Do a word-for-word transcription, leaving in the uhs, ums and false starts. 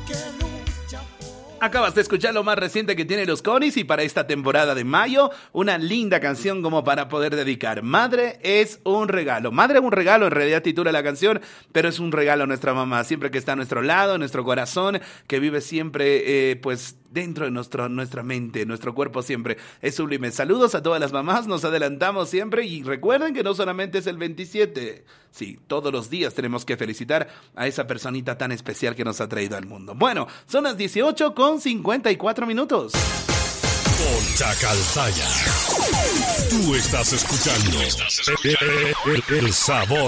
Acabas de escuchar lo más reciente que tiene los Conis y para esta temporada de mayo, una linda canción como para poder dedicar. Madre es un regalo. Madre es un regalo, en realidad titula la canción, pero es un regalo a nuestra mamá, siempre que está a nuestro lado, en nuestro corazón, que vive siempre, eh, pues, dentro de nuestro, nuestra mente, nuestro cuerpo siempre es sublime. Saludos a todas las mamás, nos adelantamos siempre y recuerden que no solamente es el veintisiete, sí, todos los días tenemos que felicitar a esa personita tan especial que nos ha traído al mundo. Bueno, son las dieciocho con cincuenta y cuatro minutos. Con Chacaltaya. Tú estás escuchando el, el, el sabor